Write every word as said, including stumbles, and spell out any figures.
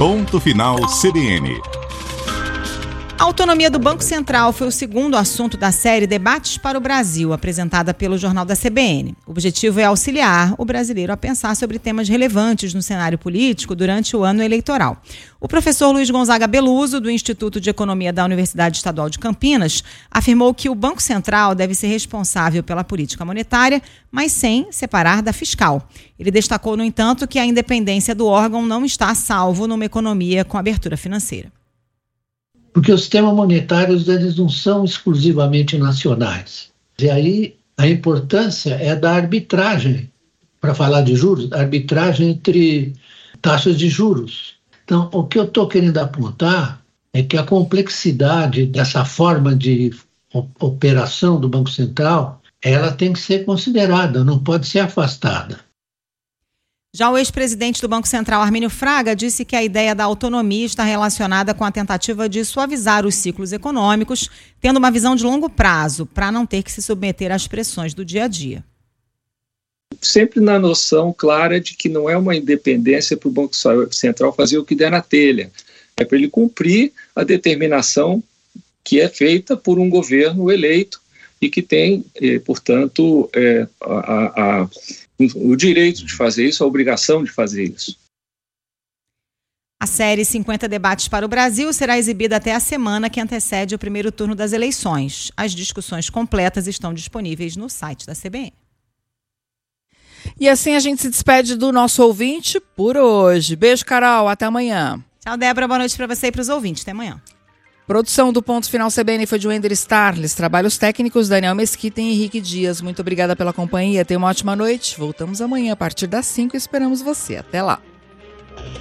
Ponto Final C B N. A autonomia do Banco Central foi o segundo assunto da série Debates para o Brasil, apresentada pelo Jornal da C B N. O objetivo é auxiliar o brasileiro a pensar sobre temas relevantes no cenário político durante o ano eleitoral. O professor Luiz Gonzaga Beluso, do Instituto de Economia da Universidade Estadual de Campinas, afirmou que o Banco Central deve ser responsável pela política monetária, mas sem separar da fiscal. Ele destacou, no entanto, que a independência do órgão não está a salvo numa economia com abertura financeira. Porque os sistemas monetários eles não são exclusivamente nacionais. E aí a importância é da arbitragem, para falar de juros, arbitragem entre taxas de juros. Então, o que eu estou querendo apontar é que a complexidade dessa forma de operação do Banco Central, ela tem que ser considerada, não pode ser afastada. Já o ex-presidente do Banco Central, Armínio Fraga, disse que a ideia da autonomia está relacionada com a tentativa de suavizar os ciclos econômicos, tendo uma visão de longo prazo, para não ter que se submeter às pressões do dia a dia. Sempre na noção clara de que não é uma independência para o Banco Central fazer o que der na telha. É para ele cumprir a determinação que é feita por um governo eleito e que tem, eh, portanto, eh, a... a o direito de fazer isso, a obrigação de fazer isso. A série cinquenta Debates para o Brasil será exibida até a semana que antecede o primeiro turno das eleições. As discussões completas estão disponíveis no site da C B N. E assim a gente se despede do nosso ouvinte por hoje. Beijo, Carol. Até amanhã. Tchau, Débora. Boa noite para você e para os ouvintes. Até amanhã. Produção do Ponto Final C B N foi de Wender Starles. Trabalhos técnicos, Daniel Mesquita e Henrique Dias. Muito obrigada pela companhia. Tenha uma ótima noite. Voltamos amanhã a partir das cinco e esperamos você. Até lá.